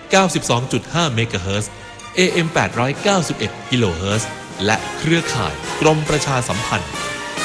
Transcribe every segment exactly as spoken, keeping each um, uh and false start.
เก้าสิบสองจุดห้า เมกะเฮิรตซ์ เอ เอ็ม แปดร้อยเก้าสิบเอ็ด กิโลเฮิรตซ์ และเครือข่ายกรมประชาสัมพันธ์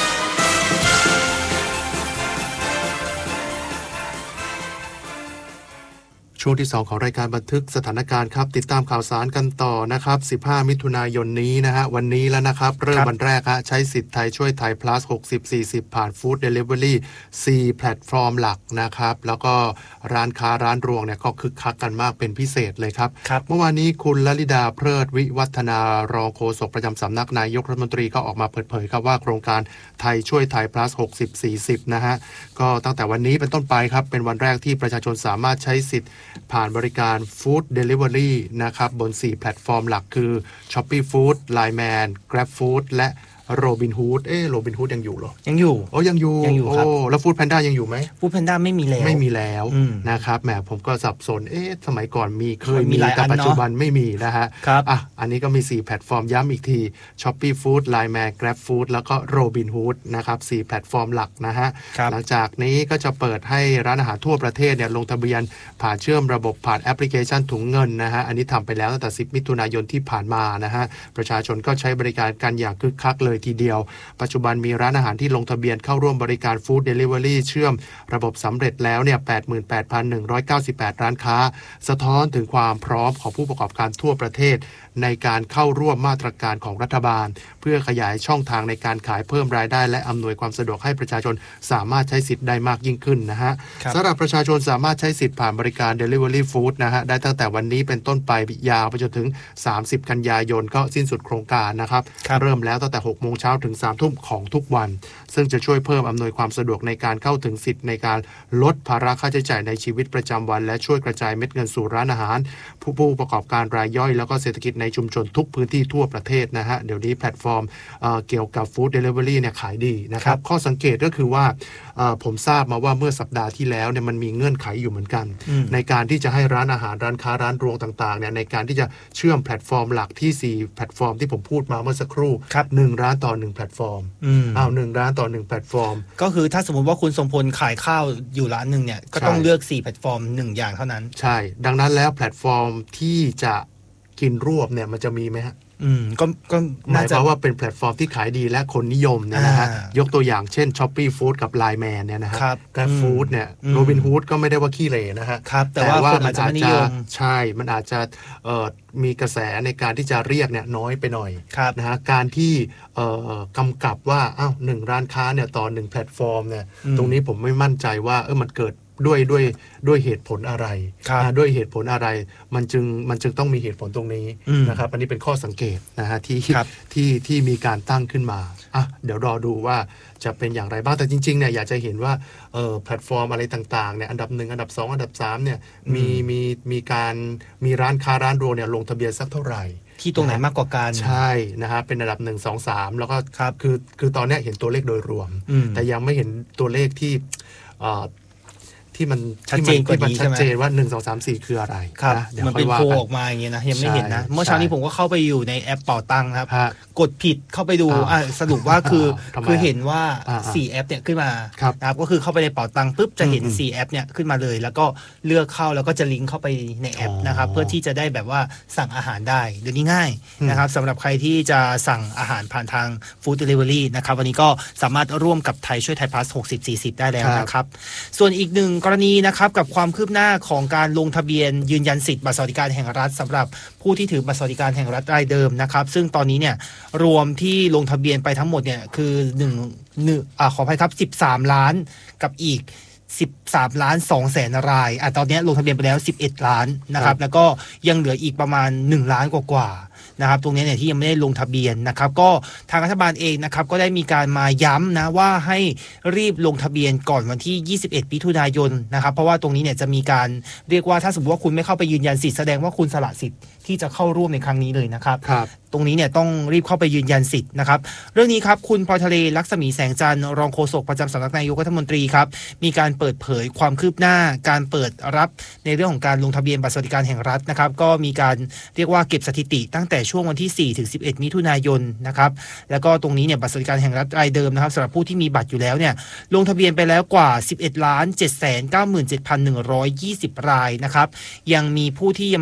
ช่วงที่สองของรายการบันทึกสถานการณ์ครับติดตามข่าวสารกันต่อนะครับสิบห้ามิถุนายนนี้นะฮะวันนี้แล้วนะครับเริ่มวันแรกฮะใช้สิทธิ์ไทยช่วยไทย plus หกสิบ สี่สิบ ผ่านฟู้ดเดลิเวอรี่สี่แพลตฟอร์มหลักนะครับแล้วก็ร้านค้าร้านรวงเนี่ยก็คึกคักกันมากเป็นพิเศษเลยครับเมื่อวานนี้คุณลลิดาเพลิดวิวัฒนารองโฆษกประจำสำนักนายกรัฐมนตรีก็ออกมาเปิดเผยครับว่าโครงการไทยช่วยไทย plus หกสิบ สี่สิบ นะฮะก็ตั้งแต่วันนี้เป็นต้นไปครับเป็นวันแรกที่ประชาชนสามารถใช้สิทธิ์ผ่านบริการ Food Delivery นะครับบนสี่แพลตฟอร์มหลักคือ Shopee Food ไลน์ แมน Grab Food และ Robinhood เอ๊ะ Robinhood ยังอยู่เหรอยังอยู่โอ้ยังอยู่ยังอยู่ครับโอ้แล้ว Food Panda ยังอยู่ไหม Food Panda ไม่มีแล้วไม่มีแล้วนะครับแหมผมก็สับสนเอ๊ะสมัยก่อนมีเคยมีแต่ปัจจุบันไม่มีนะฮะอ่ะอันนี้ก็มีสี่แพลตฟอร์มย้ำอีกที Shopee Food ไลน์ แมน Grab Food แล้วก็ Robinhood นะครับสี่แพลตฟอร์มหลักนะฮะหลังจากนี้ก็จะเปิดให้ร้านอาหารทั่วประเทศเนี่ยลงทะเบียนผ่านเชื่อมระบบผ่านแอปพลิเคชันถุงเงินนะฮะอันนี้ทำไปแล้วตั้งแต่สิบมิถุนายนที่ผ่านมานะฮะประชาชนก็ใช้บริการกันอย่างคึกคักเลยทีเดียวปัจจุบันมีร้านอาหารที่ลงทะเบียนเข้าร่วมบริการฟู้ดเดลิเวอรี่เชื่อมระบบสำเร็จแล้วเนี่ย แปดหมื่นแปดพันหนึ่งร้อยเก้าสิบแปด ร้านค้าสะท้อนถึงความพร้อมของผู้ประกอบการทั่วประเทศในการเข้าร่วมมาตรการของรัฐบาลเพื่อขยายช่องทางในการขายเพิ่มรายได้และอำนวยความสะดวกให้ประชาชนสามารถใช้สิทธิ์ได้มากยิ่งขึ้นนะฮะสำหรับประชาชนสามารถใช้สิทธิ์ผ่านบริการ Delivery Food นะฮะได้ตั้งแต่วันนี้เป็นต้นไปยาวไปจนถึงสามสิบกันยายนก็สิ้นสุดโครงการนะครับเริ่มแล้วตั้งแต่หกโมงเช้าถึงสามทุ่มของทุกวันซึ่งจะช่วยเพิ่มอำนวยความสะดวกในการเข้าถึงสิทธิ์ในการลดภาระค่าใช้จ่ายในชีวิตประจำวันและช่วยกระจายเม็ดเงินสู่ร้านอาหารผู้ผู้ประกอบการรายย่อยแล้วก็เศรษฐกิจในชุมชนทุกพื้นที่ทั่วประเทศนะฮะเดี๋ยวนี้แพลตฟอร์ม เอ่อ เกี่ยวกับฟู้ดเดลิเวอรี่เนี่ยขายดีนะครับข้อสังเกตก็คือว่าผมทราบมาว่าเมื่อสัปดาห์ที่แล้วเนี่ยมันมีเงื่อนไขอยู่เหมือนกันในการที่จะให้ร้านอาหารร้านค้าร้านรวงต่างๆเนี่ยในการที่จะเชื่อมแพลตฟอร์มหลักที่สี่แพลตฟอร์มที่ผมพูดมาเมื่อสักครู่หนึ่งร้านต่อหนึ่งแพลตฟอร์มอ้าวหนึ่งร้านต่อหนึ่งแพลตฟอร์มก็คือถ้าสมมติว่าคุณสมพลขายข้าวอยู่ร้านนึงเนี่ยก็ต้องเลือกสี่แพลตฟอร์มหนึ่งอย่างเท่านั้นใช่ดังนั้นแล้วแพลตฟอร์มที่จะกินรวบเนี่ยมันจะมีไหมฮะอืมก็ก็หมายความว่าเป็นแพลตฟอร์มที่ขายดีและคนนิยมเนี่ยนะฮะยกตัวอย่างเช่น Shopee Food กับ ไลน์ แมน เนี่ยนะฮะ Grab Food เนี่ย Robinhood ก็ไม่ได้ว่าขี้เหร่นะฮะแต่ว่าคนอาจจะนิยมใช่มันอาจจะเอ่อมีกระแสในการที่จะเรียกเนี่ยน้อยไปหน่อยนะฮะการที่เอ่อกำกับว่าอ้าวหนึ่งร้านค้าเนี่ยต่อหนึ่งแพลตฟอร์มเนี่ยตรงนี้ผมไม่มั่นใจว่าเออมันเกิดด้วยด้วยด้วยเหตุผลอะไรด้วยเหตุผลอะไรมันจึงมันจึงต้องมีเหตุผลตรงนี้นะครับอันนี้เป็นข้อสังเกตนะฮะที่ที่ที่มีการตั้งขึ้นมาอ่ะเดี๋ยวรอดูว่าจะเป็นอย่างไรบ้างแต่จริงๆเนี่ยอยากจะเห็นว่าเอ่อแพลตฟอร์มอะไรต่างๆเนี่ยอันดับหนึ่งอันดับสองอันดับสามเนี่ยมีมีมีการมีร้านค้าร้านรวงเนี่ยลงทะเบียนสักเท่าไหร่ที่ตรงไหนมากกว่ากันใช่นะฮะเป็นอันดับหนึ่ง สอง สามแล้วก็คือคือตอนนี้เห็นตัวเลขโดยรวมแต่ยังไม่เห็นตัวเลขที่เอ่อที่มันชัดเจนกว่านี้ใช่ไหมชัดเจนว่าหนึ่ง สอง สาม สี่คืออะไรนะมันเป็นโพลออกมาอย่างเงี้ยนะยังไม่เห็นนะเมื่อเช้านี้ผมก็เข้าไปอยู่ในแอปเป๋าตังค์ครับกดผิดเข้าไปดูอ่ะสรุปว่าคือคือเห็นว่าสี่แอปเนี่ยขึ้นมานะครับก็คือเข้าไปในเป๋าตังค์ปุ๊บจะเห็นสี่แอปเนี่ยขึ้นมาเลยแล้วก็เลือกเข้าแล้วก็จะลิงก์เข้าไปในแอปนะครับเพื่อที่จะได้แบบว่าสั่งอาหารได้เดี๋ยวนี้ง่ายนะครับสำหรับใครที่จะสั่งอาหารผ่านทางฟู้ดเดลิเวอรี่นะครับวันนี้ก็สามารถร่วมกับไทยช่วยไทยพลัสหกสิบ สี่สิบได้แล้วนะครับส่วนอีกหนึ่งกรณีนะครับกับความคืบหน้าของการลงทะเบียนยืนยันสิทธิ์บัตรสวัสดิการแห่งรัฐสำหรับผู้ที่ถือบัตรสวัสดิการแห่งรัฐรายเดิมนะครับซึ่งตอนนี้เนี่ยรวมที่ลงทะเบียนไปทั้งหมดเนี่ยคือหนึ่ง หนึ่งอ่าขออภัยครับสิบสามล้านกับอีกสิบสามล้านสองแสนรายอ่ะตอนนี้ลงทะเบียนไปแล้วสิบเอ็ดล้านนะครับแล้วก็ยังเหลืออีกประมาณหนึ่งล้านกว่าๆนะครับตรงนี้เนี่ยที่ยังไม่ได้ลงทะเบียนนะครับก็ทางรัฐบาลเองนะครับก็ได้มีการมาย้ำนะว่าให้รีบลงทะเบียนก่อนวันที่ยี่สิบเอ็ดมิถุนายนนะครับเพราะว่าตรงนี้เนี่ยจะมีการเรียกว่าถ้าสมมติว่าคุณไม่เข้าไปยืนยันสิทธิ์แสดงว่าคุณสละสิทธิ์ที่จะเข้าร่วมในครั้งนี้เลยนะครับตรงนี้เนี่ยต้องรีบเข้าไปยืนยันสิทธิ์นะครับเรื่องนี้ครับคุณพลอยทะเลลักษมีแสงจันทร์รองโฆษกประจำสำนักนายกรัฐมนตรีครับมีการเปิดเผยความคืบหน้าการเปิดรับในเรื่องของการลงทะเบียนบัตรสวัสดิการแห่งรัฐนะครับก็มีการเรียกว่าเก็บสถิติตั้งแต่ช่วงวันที่สี่ถึงสิบเอ็ดมิถุนายนนะครับแล้วก็ตรงนี้เนี่ยบัตรสวัสดิการแห่งรัฐรายเดิมนะครับสำหรับผู้ที่มีบัตรอยู่แล้วเนี่ยลงทะเบียนไปแล้วกว่าสิบเอ็ดล้านเจ็ดแสนเก้าหมื่นเจ็ดพันหนึ่งร้อยยี่สิบรายนะครับยังมีผู้ที่